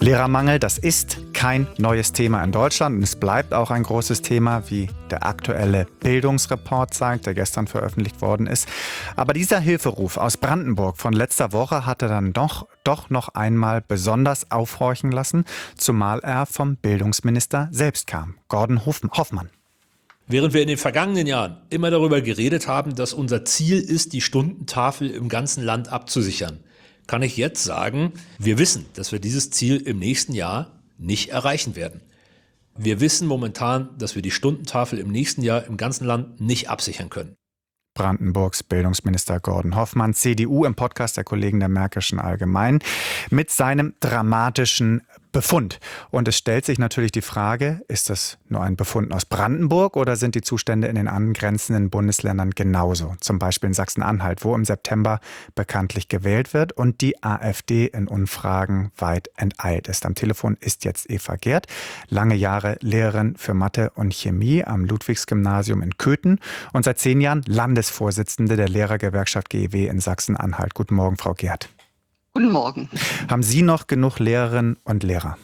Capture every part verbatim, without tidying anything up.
Lehrermangel, das ist kein neues Thema in Deutschland und es bleibt auch ein großes Thema, wie der aktuelle Bildungsreport zeigt, der gestern veröffentlicht worden ist. Aber dieser Hilferuf aus Brandenburg von letzter Woche hatte dann doch, doch noch einmal besonders aufhorchen lassen, zumal er vom Bildungsminister selbst kam, Gordon Hoffmann. Während wir in den vergangenen Jahren immer darüber geredet haben, dass unser Ziel ist, die Stundentafel im ganzen Land abzusichern, kann ich jetzt sagen, wir wissen, dass wir dieses Ziel im nächsten Jahr nicht erreichen werden. Wir wissen momentan, dass wir die Stundentafel im nächsten Jahr im ganzen Land nicht absichern können. Brandenburgs Bildungsminister Gordon Hoffmann, C D U, im Podcast der Kollegen der Märkischen Allgemeinen, mit seinem dramatischen Befund. Und es stellt sich natürlich die Frage, ist das nur ein Befund aus Brandenburg oder sind die Zustände in den angrenzenden Bundesländern genauso? Zum Beispiel in Sachsen-Anhalt, wo im September bekanntlich gewählt wird und die AfD in Umfragen weit enteilt ist. Am Telefon ist jetzt Eva Gerd, lange Jahre Lehrerin für Mathe und Chemie am Ludwigsgymnasium in Köthen und seit zehn Jahren Landesvorsitzende der Lehrergewerkschaft G E W in Sachsen-Anhalt. Guten Morgen, Frau Gerd. Guten Morgen. Haben Sie noch genug Lehrerinnen und Lehrer?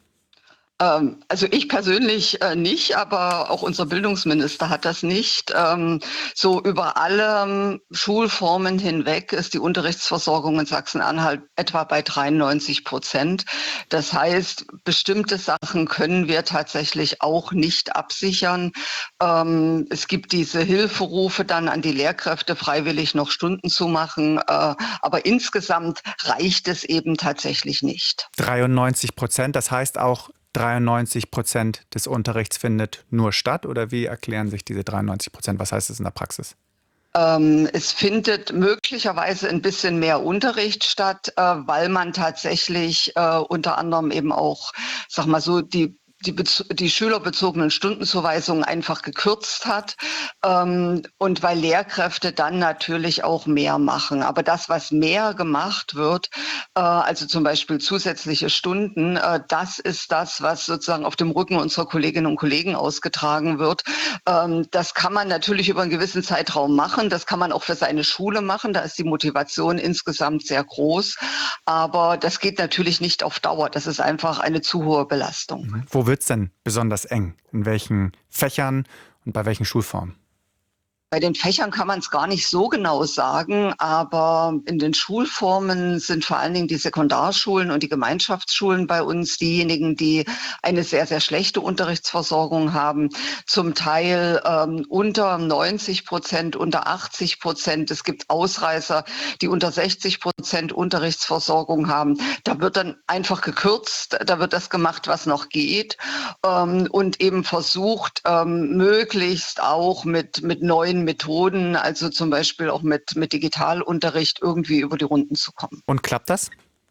Ähm, also ich persönlich äh, nicht, aber auch unser Bildungsminister hat das nicht. Ähm, so über alle ähm, Schulformen hinweg ist die Unterrichtsversorgung in Sachsen-Anhalt etwa bei dreiundneunzig Prozent. Das heißt, bestimmte Sachen können wir tatsächlich auch nicht absichern. Ähm, es gibt diese Hilferufe dann an die Lehrkräfte, freiwillig noch Stunden zu machen. Äh, aber insgesamt reicht es eben tatsächlich nicht. dreiundneunzig Prozent, das heißt auch, dreiundneunzig Prozent des Unterrichts findet nur statt? Oder wie erklären sich diese dreiundneunzig Prozent? Was heißt das in der Praxis? Ähm, es findet möglicherweise ein bisschen mehr Unterricht statt, äh, weil man tatsächlich äh, unter anderem eben auch, sag mal so, die die, die schülerbezogenen Stundenzuweisungen einfach gekürzt hat ähm, und weil Lehrkräfte dann natürlich auch mehr machen. Aber das, was mehr gemacht wird, äh, also zum Beispiel zusätzliche Stunden, äh, das ist das, was sozusagen auf dem Rücken unserer Kolleginnen und Kollegen ausgetragen wird. Ähm, das kann man natürlich über einen gewissen Zeitraum machen. Das kann man auch für seine Schule machen. Da ist die Motivation insgesamt sehr groß. Aber das geht natürlich nicht auf Dauer. Das ist einfach eine zu hohe Belastung. Mhm. Wo wird es denn besonders eng? In welchen Fächern und bei welchen Schulformen? Bei den Fächern kann man es gar nicht so genau sagen, aber in den Schulformen sind vor allen Dingen die Sekundarschulen und die Gemeinschaftsschulen bei uns diejenigen, die eine sehr, sehr schlechte Unterrichtsversorgung haben. Zum Teil ähm, unter neunzig Prozent, unter achtzig Prozent. Es gibt Ausreißer, die unter sechzig Prozent Unterrichtsversorgung haben. Da wird dann einfach gekürzt, da wird das gemacht, was noch geht ähm, und eben versucht, ähm, möglichst auch mit, mit neuen Methoden, also zum Beispiel auch mit, mit Digitalunterricht irgendwie über die Runden zu kommen. Und klappt das?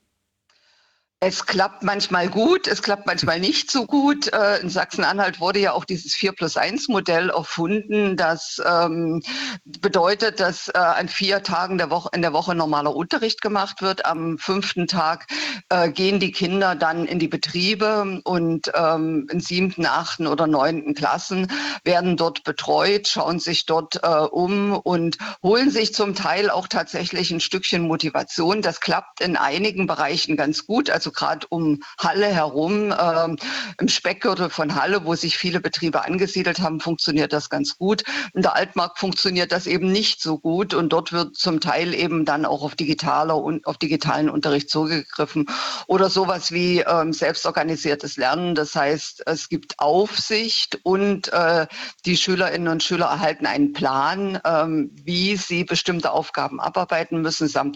Es klappt manchmal gut, es klappt manchmal nicht so gut. In Sachsen-Anhalt wurde ja auch dieses vier plus eins Modell erfunden. Das ähm, bedeutet, dass äh, an vier Tagen der Woche, in der Woche normaler Unterricht gemacht wird. Am fünften Tag äh, gehen die Kinder dann in die Betriebe und ähm, in siebten, achten oder neunten Klassen werden dort betreut, schauen sich dort äh, um und holen sich zum Teil auch tatsächlich ein Stückchen Motivation. Das klappt in einigen Bereichen ganz gut. Also gerade um Halle herum, ähm, im Speckgürtel von Halle, wo sich viele Betriebe angesiedelt haben, funktioniert das ganz gut. In der Altmark funktioniert das eben nicht so gut und dort wird zum Teil eben dann auch auf digitaler und auf digitalen Unterricht zugegriffen oder sowas wie ähm, selbstorganisiertes Lernen. Das heißt, es gibt Aufsicht und äh, die Schülerinnen und Schüler erhalten einen Plan, ähm, wie sie bestimmte Aufgaben abarbeiten müssen, samt